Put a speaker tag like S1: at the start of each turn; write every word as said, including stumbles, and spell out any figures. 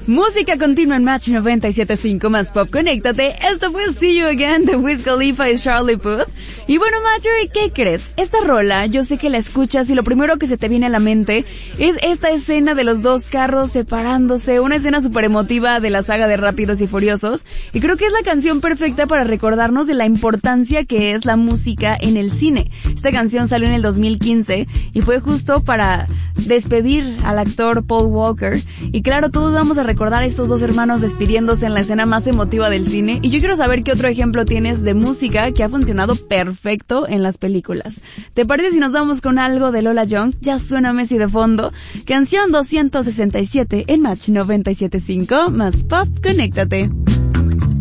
S1: Música continua en Match noventa y siete punto cinco más Pop. Conéctate. Esto fue See You Again de Wiz Khalifa y Charlie Puth. Y bueno, Marjorie, ¿qué crees? Esta rola, yo sé que la escuchas y lo primero que se te viene a la mente es esta escena de los dos carros separándose, una escena súper emotiva de la saga de Rápidos y Furiosos. Y creo que es la canción perfecta para recordarnos de la importancia que es la música en el cine. Esta canción salió en el dos mil quince y fue justo para despedir al actor Paul Walker. Y claro, todos vamos a recordar a estos dos hermanos despidiéndose en la escena más emotiva del cine. Y yo quiero saber qué otro ejemplo tienes de música que ha funcionado perfecto en las películas. ¿Te parece si nos vamos con algo de Lola Young? Ya suena Messi de fondo. Canción doscientos sesenta y siete en Match noventa y siete punto cinco más Pop. Conéctate.